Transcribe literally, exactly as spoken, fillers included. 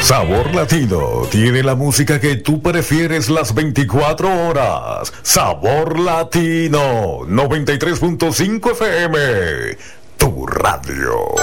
Sabor Latino tiene la música que tú prefieres las veinticuatro horas. Sabor Latino noventa y tres punto cinco F M, tu radio.